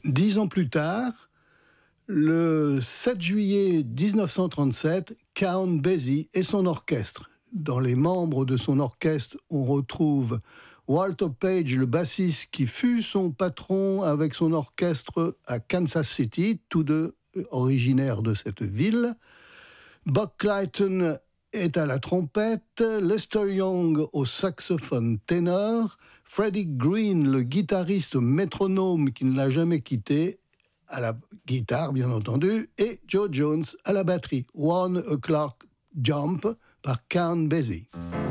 10 ans plus tard, le 7 juillet 1937, Count Basie et son orchestre. Dans les membres de son orchestre, on retrouve Walter Page, le bassiste qui fut son patron avec son orchestre à Kansas City, tous deux originaires de cette ville. Buck Clayton est à la trompette, Lester Young au saxophone ténor, Freddie Green, le guitariste métronome qui ne l'a jamais quitté, à la guitare bien entendu, et Joe Jones à la batterie. One O'Clock Jump par Count Basie.